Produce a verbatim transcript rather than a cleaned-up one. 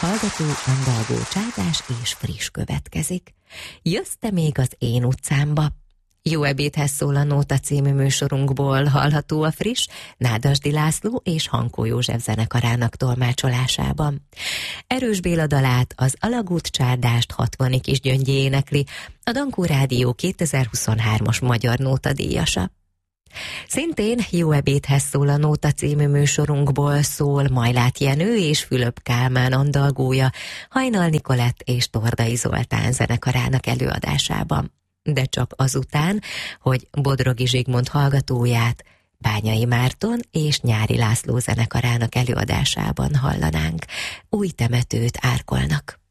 hallgató, Andalgó Csárdás és Friss következik. Jössz te még az én utcámba? Jó ebédhez szól a Nóta című műsorunkból, hallható a Friss, Nádasdy László és Hankó József zenekarának tolmácsolásában. Erős Béla dalát, az Alagút Csárdást hatvani Kisgyöngyi énekli, a Dankó Rádió kétezer-huszonhármas magyar Nóta díjasa. Szintén Jó ebédhez szól a Nóta című műsorunkból szól Majlát Jenő és Fülöp Kálmán andalgója, Hajnal Nikolett és Tordai Zoltán zenekarának előadásában. De csak azután, hogy Bodrogi Zsigmond hallgatóját Bányai Márton és Nyári László zenekarának előadásában hallanánk. Új temetőt árkolnak.